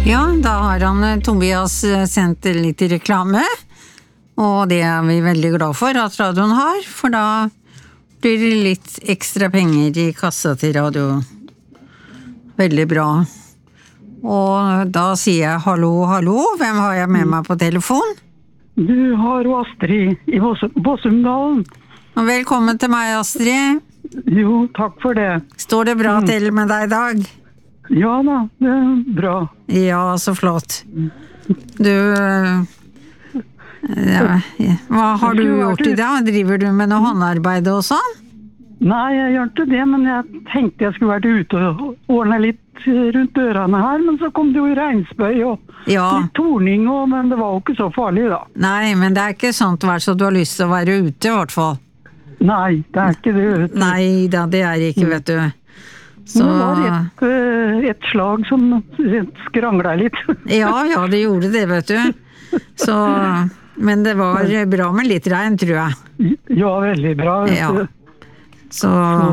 Ja, da har han Tobias sendt litt reklame, og det er vi veldig glad for at radioen har, for da blir det litt ekstra penger i kassa til radio. Veldig bra. Og da sier jeg hallo, hallo, hvem har jeg med meg på telefon? Du har jo Astrid i Bossumdalen. Og velkommen til meg, Astrid. Jo, takk for det. Står det bra til med deg i dag? Ja da, det er bra. Ja, så flott. Du, hva har du gjort i dag? Driver du med noe håndarbeid og sånn? Nei, jeg gjør ikke det, men jeg tenkte jeg skulle vært ute og ordne litt rundt dørene her, men så kom det jo regnspøy og litt torning, men det var jo ikke så farlig da. Nei, men det er ikke sånt vær så du har lyst til å være ute i hvert fall. Nei, det er ikke det, vet du. Nei da, det er ikke, vet du. Så... Det var et slag som skranglet litt. ja, det gjorde det, vet du. Så, men det var bra med litt regn, tror jeg. Ja, veldig bra, vet du. Så,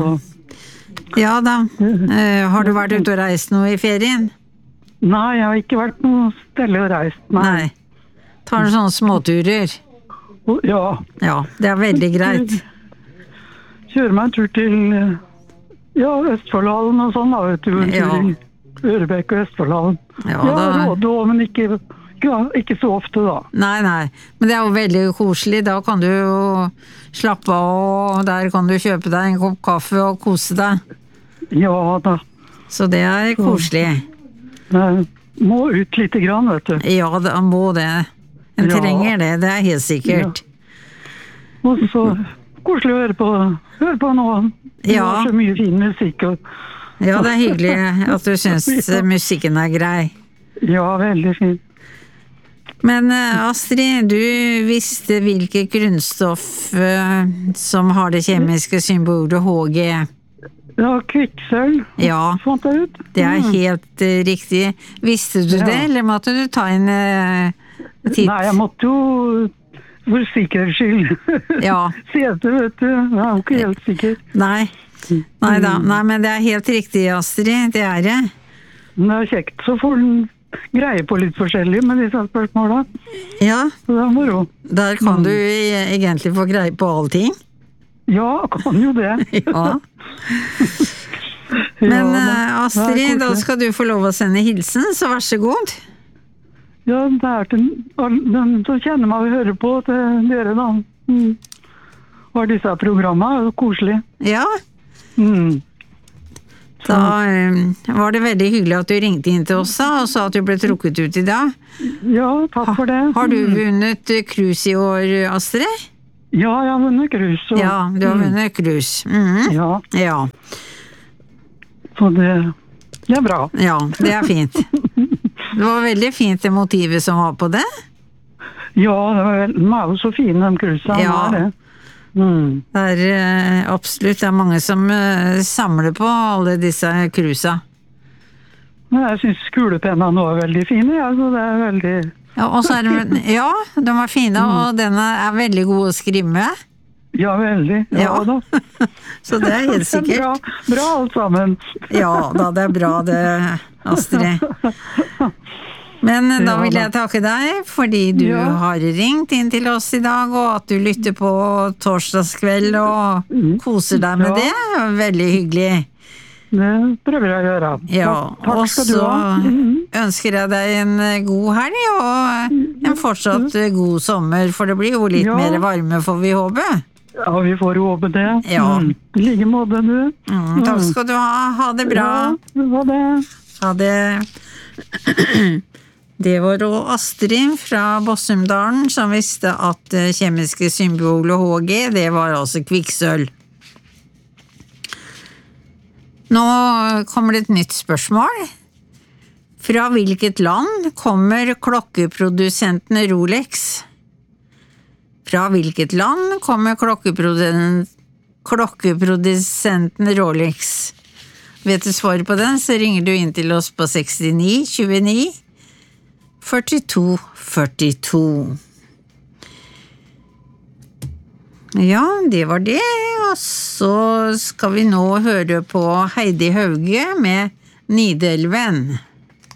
ja da. Har du vært ute og reist noe i ferien? Nei, jeg har ikke vært noe sted og reist, nei. Tar du sånne småturer? Ja. Ja, det er veldig greit. Kjører meg en tur til... Ja, Østfoldhallen og sånn da, vet du. Ørebekk og Østfoldhallen. Ja, råd også, men ikke så ofte da. Nei, men det er jo veldig koselig. Da kan du jo slappe av, og der kan du kjøpe deg en kopp kaffe og kose deg. Ja da. Så det er koselig. Må ut litt grann, vet du. Ja, det må det. En trenger det er helt sikkert. Ja. Og så koselig å høre på noe. Det var så mye fin musikk. Ja, det er hyggelig at du synes musikken er grei. Ja, veldig fin. Men Astrid, du visste hvilket grunnstoff som har det kjemiske symbolet Hg. Ja, kvikksølv. Ja, det er helt riktig. Visste du det, eller måtte du ta en titt? Nei, jeg måtte jo... For sikkerhets skyld. Se etter, vet du. Jeg er jo ikke helt sikker. Nei da. Nei, men det er helt riktig, Astrid. Det er det. Det er kjekt, så får den greie på litt forskjellig med disse spørsmålene. Ja. Så det er moro. Der kan du egentlig få greie på allting. Ja, kan jo det. Ja. Men Astrid, da skal du få lov å sende hilsen, så vær så god. Ja, det er til den som kjenner meg og hører på til dere da. Har disse programmene, det er koselig. Ja. Da var det veldig hyggelig at du ringte inn til oss og sa at du ble trukket ut i dag. Ja, takk for det. Har du vunnet krus i år, Astrid? Ja, jeg har vunnet krus. Ja, du har vunnet krus. Ja. Så det er bra. Ja, det er fint. Det var veldig fint det motivet som var på det. Ja, de er jo så fine, de krusene. Ja. Det er absolutt, det er mange som samler på alle disse krusene. Jeg synes kulepennene nå er veldig fine, så det er veldig... Ja, og så er de er fine, og denne er veldig god å skrive med. Ja, veldig. Ja da. Så det er helt sikkert. Bra alt sammen. Ja da, det er bra det, Astrid. Men da vil jeg takke deg, fordi du har ringt inn til oss i dag, og at du lytter på torsdagskveld og koser deg med det. Veldig hyggelig. Det prøver jeg å gjøre. Ja, og så ønsker jeg deg en god helg, og en fortsatt god sommer, for det blir jo litt mer varme, får vi håpe. Ja, vi får håpe det. Ja. I like måte, du. Takk skal du ha. Ha det bra. Ja, ha det. Ha det. Det var også Astrid fra Bossumdalen som visste at kjemiske symbolet Hg, det var altså kvikksølv. Nå kommer det et nytt spørsmål. Fra hvilket land kommer klokkeprodusenten Rolex? Fra hvilket land kommer klokkeprodusenten Rolex? Vet du svaret på den, så ringer du inn til oss på 69 29 42 42. Ja, det var det, og så skal vi nå høre på Heidi Hauge med Nidelven.